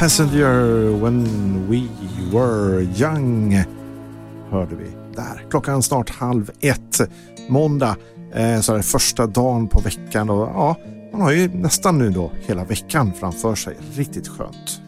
Passenger When We Were Young hörde vi där. Klockan snart 12:30 måndag, så är det första dagen på veckan och ja, man har ju nästan nu då hela veckan framför sig. Riktigt skönt.